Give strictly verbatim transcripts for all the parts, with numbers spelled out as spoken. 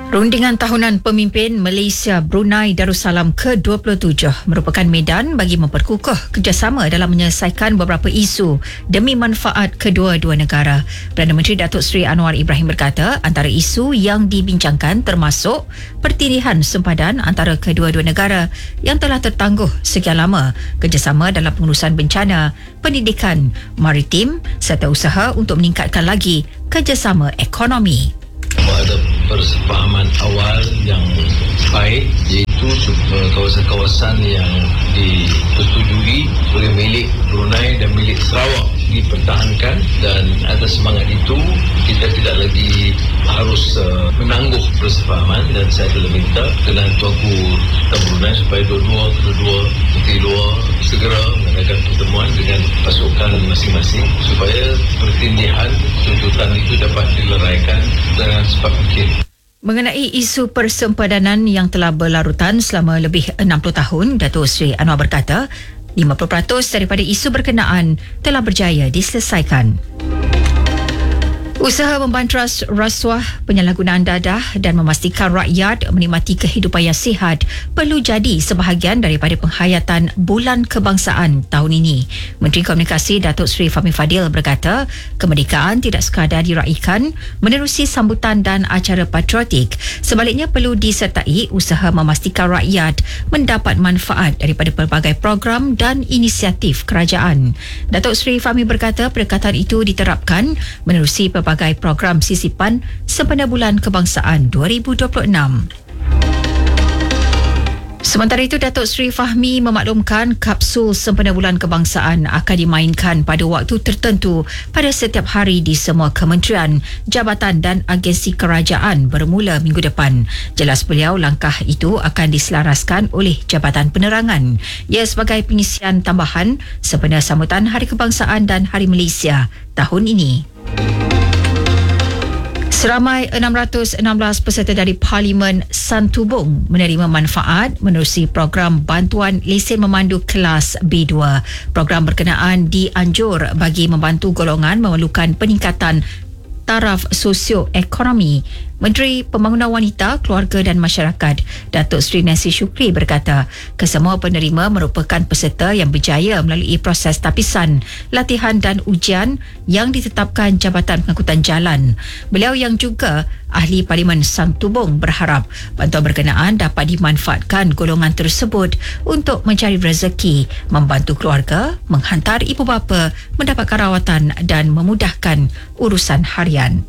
Rundingan tahunan pemimpin Malaysia Brunei Darussalam ke dua puluh tujuh merupakan medan bagi memperkukuh kerjasama dalam menyelesaikan beberapa isu demi manfaat kedua-dua negara. Perdana Menteri Datuk Seri Anwar Ibrahim berkata antara isu yang dibincangkan termasuk pertindihan sempadan antara kedua-dua negara yang telah tertangguh sekian lama, kerjasama dalam pengurusan bencana, pendidikan, maritim serta usaha untuk meningkatkan lagi kerjasama ekonomi. Ada persefahaman awal yang baik, iaitu kawasan-kawasan yang dipersetujui oleh milik Brunei dan milik Sarawak dipertahankan, dan atas semangat itu kita tidak lagi harus uh, menangguh persefahaman, dan saya telah minta dengan Tuanku Brunei supaya dua-dua kedua-dua Menteri Luar segera mengadakan pertemuan dengan pasukan masing-masing supaya pertindihan tuntutan itu dapat dileraikan dengan cepat mungkin. Mengenai isu persempadanan yang telah berlarutan selama lebih enam puluh tahun, Datuk Seri Anwar berkata lima puluh peratus daripada isu berkenaan telah berjaya diselesaikan. Usaha membantras rasuah, penyalahgunaan dadah dan memastikan rakyat menikmati kehidupan yang sihat perlu jadi sebahagian daripada penghayatan Bulan Kebangsaan tahun ini. Menteri Komunikasi Datuk Seri Fahmi Fadil berkata, kemerdekaan tidak sekadar diraikan menerusi sambutan dan acara patriotik. Sebaliknya perlu disertai usaha memastikan rakyat mendapat manfaat daripada pelbagai program dan inisiatif kerajaan. Datuk Seri Fahmi berkata pendekatan itu diterapkan menerusi pelbagai sebagai program sisipan sempena Bulan Kebangsaan dua ribu dua puluh enam. Sementara itu, Datuk Seri Fahmi memaklumkan kapsul sempena Bulan Kebangsaan akan dimainkan pada waktu tertentu pada setiap hari di semua kementerian, jabatan dan agensi kerajaan bermula minggu depan. Jelas beliau, langkah itu akan diselaraskan oleh Jabatan Penerangan. Ia sebagai pengisian tambahan sempena sambutan Hari Kebangsaan dan Hari Malaysia tahun ini. Seramai enam ratus enam belas peserta dari Parlimen Santubong menerima manfaat menerusi program bantuan lesen memandu kelas B dua. Program berkenaan dianjur bagi membantu golongan memerlukan peningkatan taraf sosioekonomi. Menteri Pembangunan Wanita, Keluarga dan Masyarakat Datuk Seri Nancy Shukri berkata, kesemua penerima merupakan peserta yang berjaya melalui proses tapisan, latihan dan ujian yang ditetapkan Jabatan Pengangkutan Jalan. Beliau yang juga ahli Parlimen Santubong berharap bantuan berkenaan dapat dimanfaatkan golongan tersebut untuk mencari rezeki, membantu keluarga, menghantar ibu bapa mendapatkan rawatan dan memudahkan urusan harian.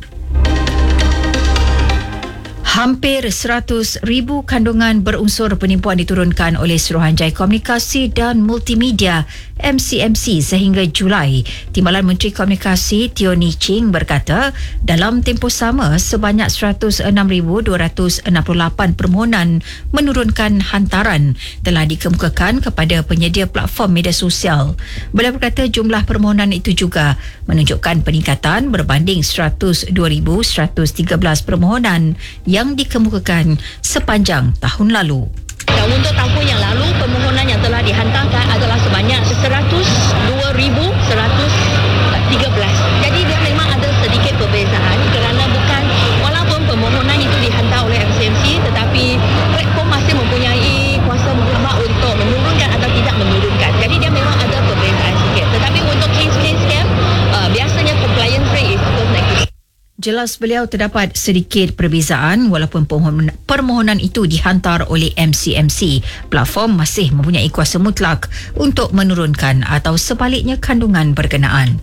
Hampir seratus ribu kandungan berunsur penipuan diturunkan oleh Suruhanjaya Komunikasi dan Multimedia M C M C sehingga Julai. Timbalan Menteri Komunikasi Teo Ni Ching berkata, dalam tempoh sama sebanyak seratus enam ribu dua ratus enam puluh lapan permohonan menurunkan hantaran telah dikemukakan kepada penyedia platform media sosial. Beliau berkata jumlah permohonan itu juga menunjukkan peningkatan berbanding seratus dua ribu seratus tiga belas permohonan yang dikemukakan sepanjang tahun lalu. Dan untuk tahun yang lalu, permohonan yang telah dihantarkan adalah sebanyak seratus dua ribu seratus tiga belas. Jadi dia memang ada sedikit perbezaan kerana bukan, walaupun permohonan itu dihantar oleh M C M C, tetapi platform masih mempunyai kuasa mutlak untuk menurunkan atau tidak menurunkan. Jadi dia memang ada perbezaan sikit. Tetapi untuk case-case scam, uh, biasanya compliance rate is negatif. Jelas beliau terdapat sedikit perbezaan walaupun permohonan itu dihantar oleh M C M C. Platform masih mempunyai kuasa mutlak untuk menurunkan atau sebaliknya kandungan berkenaan.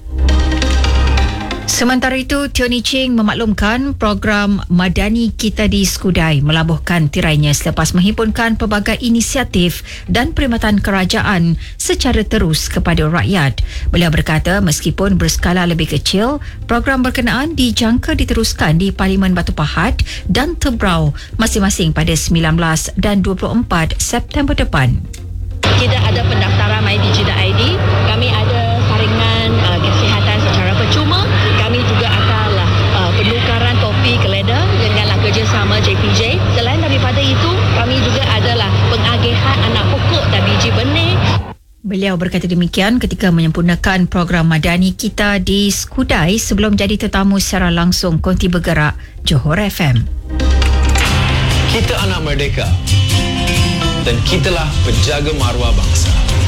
Sementara itu, Teo Ni Ching memaklumkan program Madani Kita di Skudai melabuhkan tirainya selepas menghimpunkan pelbagai inisiatif dan perkhidmatan kerajaan secara terus kepada rakyat. Beliau berkata meskipun berskala lebih kecil, program berkenaan dijangka diteruskan di Parlimen Batu Pahat dan Tebrau masing-masing pada sembilan belas dan dua puluh empat September depan. Kita ada pendaftaran MyDigi dot I D, kami ada saringan uh, kesihatan secara percuma, kami juga akan uh, penukaran topi keleda dengan kerjasama J P J. Selain daripada itu, kami juga adalah pengagihan anak pokok dan biji benih. Beliau berkata demikian ketika menyempurnakan program Madani Kita di Skudai sebelum jadi tetamu secara langsung Konti Bergerak Johor F M. Kita anak merdeka dan kitalah penjaga maruah bangsa.